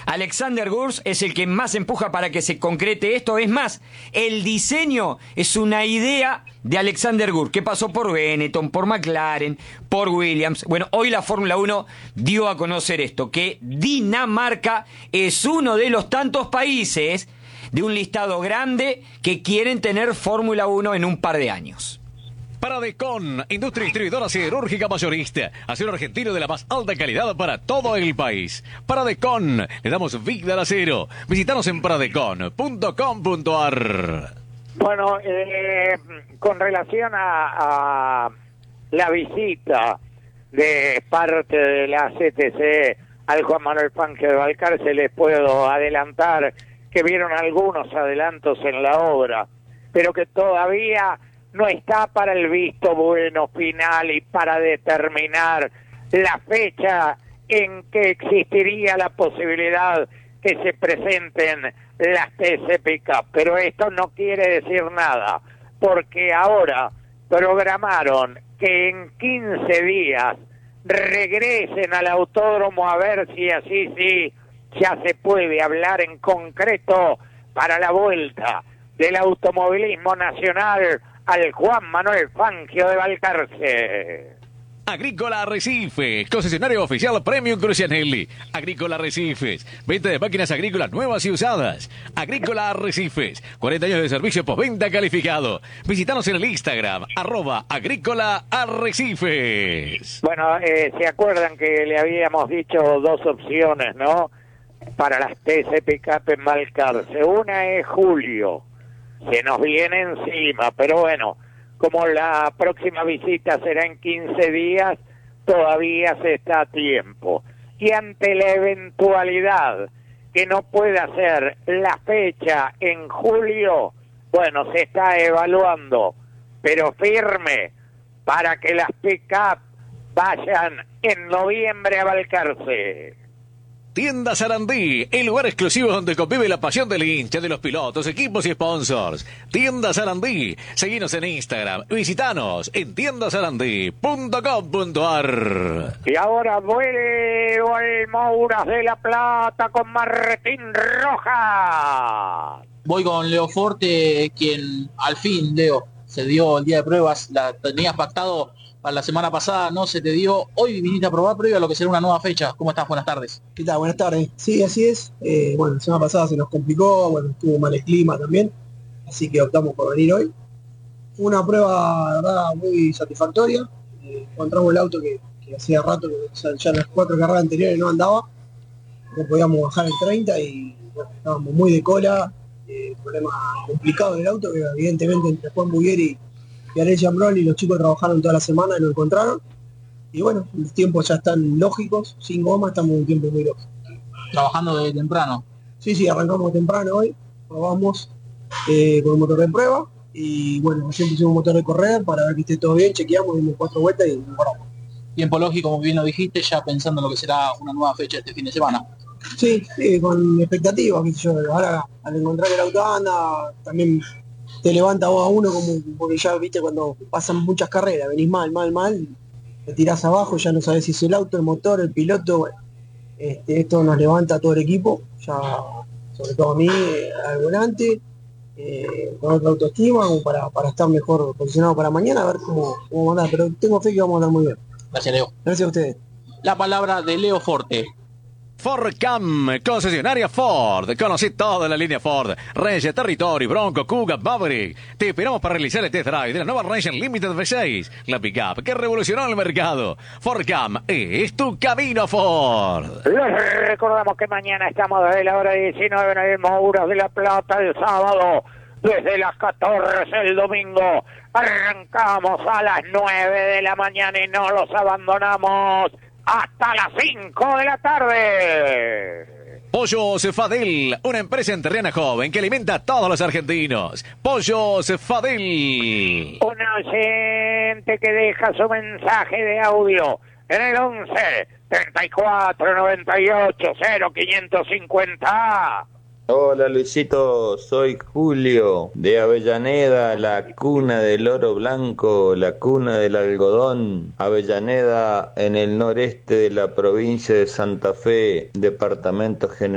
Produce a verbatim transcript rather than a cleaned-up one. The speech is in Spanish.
Alexander Gurs es el que más empuja para que se concrete esto. Es más, el diseño es una idea de Alexander Gurs, que pasó por Benetton, por McLaren, por Williams. Bueno, hoy la Fórmula uno dio a conocer esto, que Dinamarca es uno de los tantos países de un listado grande que quieren tener Fórmula uno en un par de años. Paradecon, industria distribuidora siderúrgica mayorista. Acero argentino de la más alta calidad para todo el país. Paradecon, le damos vida al acero. Visítanos en paradecon punto com punto a r. Bueno, eh, con relación a, a la visita de parte de la C T C al Juan Manuel Fangio de Balcarce, les puedo adelantar que vieron algunos adelantos en la obra, pero que todavía no está para el visto bueno final y para determinar la fecha en que existiría la posibilidad que se presenten las T C Pickup. Pero esto no quiere decir nada, porque ahora programaron que en quince días regresen al autódromo a ver si así sí ya se puede hablar en concreto para la vuelta del automovilismo nacional al Juan Manuel Fangio de Balcarce. Agrícola Arrecife, concesionario oficial Premium Crucianelli. Agrícola Arrecifes, venta de máquinas agrícolas nuevas y usadas. Agrícola Arrecifes, cuarenta años de servicio postventa calificado. Visítanos en el Instagram, arroba Agrícola Arrecifes. Bueno, eh, ¿se acuerdan que le habíamos dicho dos opciones, no? Para las T C Pickup en Balcarce. Una es julio, se nos viene encima, pero bueno, como la próxima visita será en quince días, todavía se está a tiempo. Y ante la eventualidad que no pueda ser la fecha en julio, bueno, se está evaluando, pero firme, para que las pick-up vayan en noviembre a Balcarce. Tienda Sarandí, el lugar exclusivo donde convive la pasión del hincha, de los pilotos, equipos y sponsors. Tienda Sarandí, seguinos en Instagram, visitanos en tienda sarandí punto com punto a r. Y ahora vuelvo al Mouras de la Plata con Martín Rojas. Voy con Leo Forte, quien al fin, Leo, se dio el día de pruebas. La tenías pactado para la semana pasada, no se te dio. Hoy viniste a probar previo a lo que será una nueva fecha. ¿Cómo estás? Buenas tardes. ¿Qué tal? Buenas tardes. Sí, así es. Eh, bueno, la semana pasada se nos complicó, bueno, estuvo mal el clima también, así que optamos por venir hoy. Fue una prueba, la verdad, muy satisfactoria. Eh, encontramos el auto que, que hacía rato, que o sea, ya en las cuatro carreras anteriores no andaba. No podíamos bajar el treinta y bueno, estábamos muy de cola. Eh, problema complicado del auto, que evidentemente entre Juan Bugueri y Ariel Jambrol y los chicos trabajaron toda la semana y lo encontraron. Y bueno, los tiempos ya están lógicos, sin goma estamos en un tiempo muy lógico. Trabajando desde temprano. Sí, sí, arrancamos temprano hoy, probamos eh, con el motor de prueba y bueno, siempre hicimos un motor de correr para ver que esté todo bien, chequeamos, dimos cuatro vueltas y nos paramos. Tiempo lógico, como bien lo dijiste, ya pensando en lo que será una nueva fecha este fin de semana. Sí, sí, con expectativas, qué sé yo, ahora al encontrar el auto anda, también te levanta vos a uno como porque ya viste cuando pasan muchas carreras, venís mal, mal, mal, te tirás abajo, ya no sabés si es el auto, el motor, el piloto, bueno, este, esto nos levanta a todo el equipo, ya sobre todo a mí, eh, al volante, eh, con otra autoestima, como para, para estar mejor posicionado para mañana, a ver cómo, cómo anda, pero tengo fe que vamos a andar muy bien. Gracias, Leo. Gracias a ustedes. La palabra de Leo Forte. Fordcam, concesionaria Ford. Conocí toda la línea Ford. Ranger, Territory, Bronco, Kuga, Maverick. Te esperamos para realizar el test drive de la nueva Ranger Limited V seis. La pickup que revolucionó el mercado. Fordcam es tu camino a Ford. Les recordamos que mañana estamos desde la hora diecinueve en el Mouras de la Plata, el sábado desde las catorce, el domingo arrancamos a las nueve de la mañana y no los abandonamos hasta las cinco de la tarde. Pollos Fadel, una empresa enterrana joven que alimenta a todos los argentinos. Pollos Fadel. Un oyente que deja su mensaje de audio en el once, treinta y cuatro, noventa y ocho, cero, quinientos cincuenta. Hola Luisito, soy Julio de Avellaneda, la cuna del oro blanco, la cuna del algodón. Avellaneda en el noreste de la provincia de Santa Fe, departamento general.